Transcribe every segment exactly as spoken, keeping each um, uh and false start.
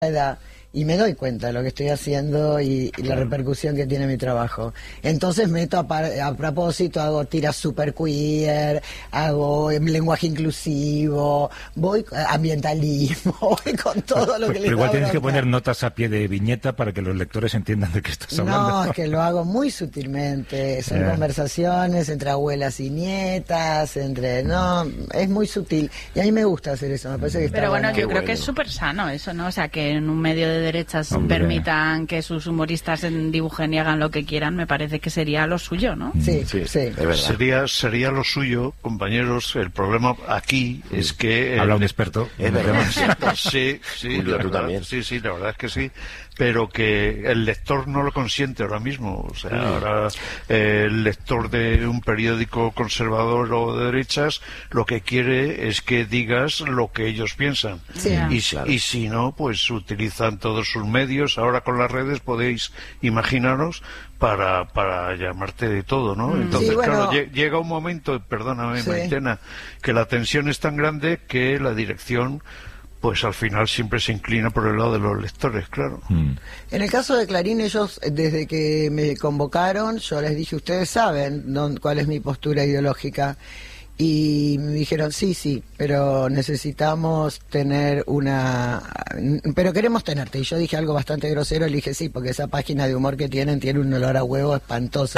edad y me doy cuenta de lo que estoy haciendo y, y la repercusión que tiene mi trabajo. Entonces meto a, par, a propósito, hago tiras super queer, hago lenguaje inclusivo, voy a ambientalismo, voy con todo lo que pero les igual da tienes bronca. que poner notas a pie de viñeta para que los lectores entiendan de qué estás hablando. No, es que lo hago muy sutilmente, son Yeah. conversaciones entre abuelas y nietas, entre... No, es muy sutil y a mí me gusta hacer eso, me parece que está Pero bueno, bueno. yo creo bueno. que es súper sano eso, ¿no? O sea, que en un medio de derechas Hombre. permitan que sus humoristas dibujen y hagan lo que quieran, me parece que sería lo suyo, ¿no? Sí, Sí, sí. es verdad. Sería, sería lo suyo, compañeros. El problema aquí es que... Habla eh, un experto. Es verdad. Sí, sí, Julio, la tú verdad, también. sí, sí, la verdad es que sí, pero que el lector no lo consiente ahora mismo. O sea, ahora eh, el lector de un periódico conservador o de derechas lo que quiere es que digas lo que ellos piensan. Sí. Y, si- Claro. y si no, pues utilizan todos sus medios. Ahora con las redes podéis imaginaros para, para llamarte de todo, ¿no? Entonces, Sí, bueno. claro, lle- llega un momento, perdóname, Sí. Maitena, que la tensión es tan grande que la dirección, pues al final siempre se inclina por el lado de los lectores, claro. Mm. En el caso de Clarín, ellos, eh, desde que me convocaron, yo les dije, ustedes saben dónde- cuál es mi postura ideológica. Y me dijeron, sí, sí, pero necesitamos tener una... Pero queremos tenerte. Y yo dije algo bastante grosero, le dije, sí, porque esa página de humor que tienen tiene un olor a huevo espantoso.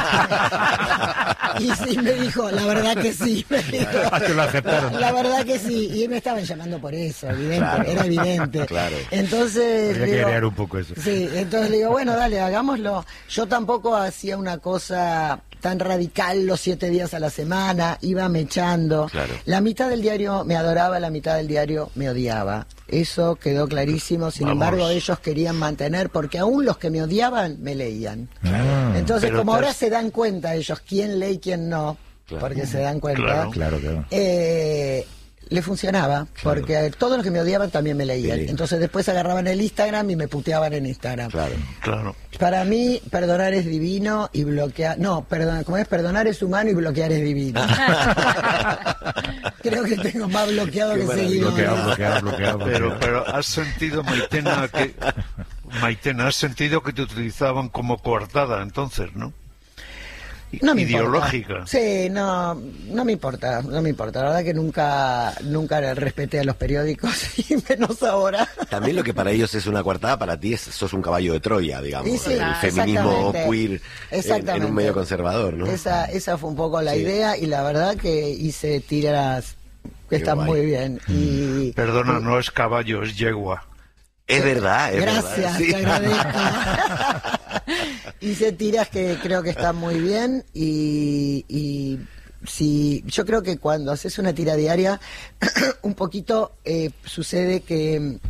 Y sí, me dijo, la verdad que sí, me dijo. Ah, que lo aceptaron. La verdad que sí. Y me estaban llamando por eso, evidente, Claro. era evidente. Claro. Entonces... Habría que digo, crear un poco eso. Sí, entonces le digo, bueno, dale, hagámoslo. Yo tampoco hacía una cosa tan radical los siete días a la semana, iba mechando. Claro. La mitad del diario me adoraba, la mitad del diario me odiaba. Eso quedó clarísimo, sin Vamos. embargo ellos querían mantener, porque aún los que me odiaban me leían. Ah, Entonces, Pero como te ahora has- se dan cuenta ellos quién lee y quién no, Claro. porque se dan cuenta, Claro. claro, claro. eh, le funcionaba, porque todos los que me odiaban también me leían. Sí. Entonces después agarraban el Instagram y me puteaban en Instagram. Claro. Claro. Para mí, perdonar es divino y bloquear... No, perdón, ¿cómo es? Perdonar es humano y bloquear es divino. Creo que tengo más bloqueado Qué que maravilla. seguido. Bloqueado, bloqueado, bloqueado. Pero, bloqueado. pero has sentido, Maitena, que... Maitena, has sentido que te utilizaban como coartada, entonces, ¿no? I- No me Ideológica. importa. Sí, no, no me importa, no me importa. La verdad que nunca, nunca respeté a los periódicos y menos ahora. También lo que para ellos es una coartada, para ti es, sos un caballo de Troya, digamos. Y sí, el ah, feminismo exactamente. queer en- en, Exactamente. un medio conservador, ¿no? Esa, esa fue un poco la Sí. idea y la verdad que hice tiras que Qué están guay. muy bien. Y Perdona, no es caballo, es yegua. Es verdad, es Gracias, verdad. te sí. agradezco. Hice tiras que creo que están muy bien y, y si yo creo que cuando haces una tira diaria, un poquito eh, sucede que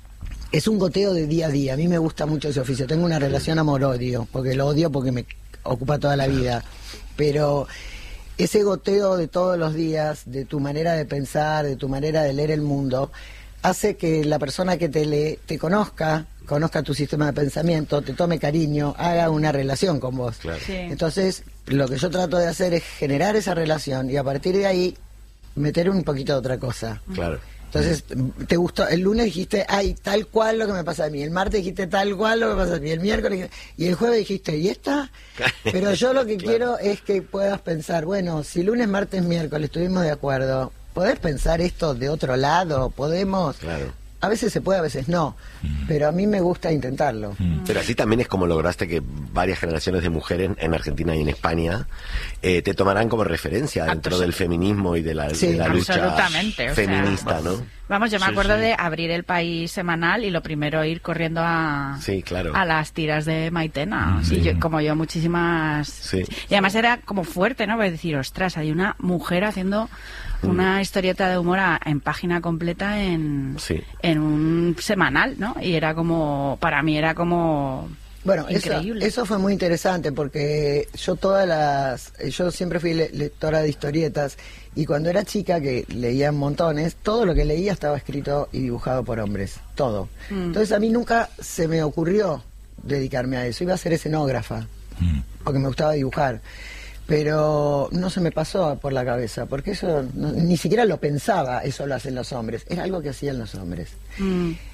es un goteo de día a día. A mí me gusta mucho ese oficio. Tengo una relación amor-odio, porque lo odio porque me ocupa toda la vida. Pero ese goteo de todos los días, de tu manera de pensar, de tu manera de leer el mundo, hace que la persona que te lee te conozca, conozca tu sistema de pensamiento, te tome cariño, haga una relación con vos. Claro. Sí. Entonces, lo que yo trato de hacer es generar esa relación y a partir de ahí meter un poquito de otra cosa. Claro. Entonces, te gustó, el lunes dijiste, ay, tal cual lo que me pasa a mí, el martes dijiste tal cual lo que me pasa a mí, el miércoles, dijiste- y el jueves dijiste, ¿y esta? Pero yo lo que Claro. quiero es que puedas pensar, bueno, si lunes, martes, miércoles estuvimos de acuerdo, ¿podés pensar esto de otro lado? ¿Podemos? Claro. A veces se puede, a veces no, pero a mí me gusta intentarlo. Pero así también es como lograste que varias generaciones de mujeres en Argentina y en España eh, te tomarán como referencia dentro Absolut- del feminismo y de la, Sí. de la lucha Absolutamente, o sea, feminista, ¿no? Vamos, yo me Sí, acuerdo sí. de abrir el País semanal y lo primero ir corriendo a, Sí, claro. a las tiras de Maitena. Sí. Sí, yo- como yo, muchísimas. Sí. Y además era como fuerte, ¿no? Pues decir, ostras, hay una mujer haciendo una historieta de humor a- en página completa en, Sí. en un semanal, ¿no? Y era como, para mí era como. Bueno, eso, Increíble. eso fue muy interesante porque yo todas las, yo siempre fui le- lectora de historietas y cuando era chica que leía montones, todo lo que leía estaba escrito y dibujado por hombres, todo. Mm. Entonces a mí nunca se me ocurrió dedicarme a eso, iba a ser escenógrafa, Mm. porque me gustaba dibujar. Pero no se me pasó por la cabeza, porque eso no- ni siquiera lo pensaba, eso lo hacen los hombres, era algo que hacían los hombres. Mm.